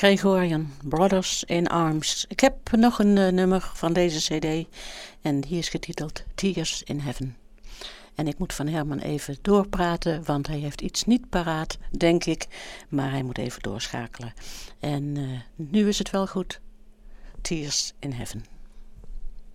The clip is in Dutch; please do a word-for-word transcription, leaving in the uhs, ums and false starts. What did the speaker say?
Gregorian, Brothers in Arms. Ik heb nog een uh, nummer van deze cd en die is getiteld Tears in Heaven. En ik moet van Herman even doorpraten, want hij heeft iets niet paraat, denk ik. Maar hij moet even doorschakelen. En uh, nu is het wel goed. Tears in Heaven.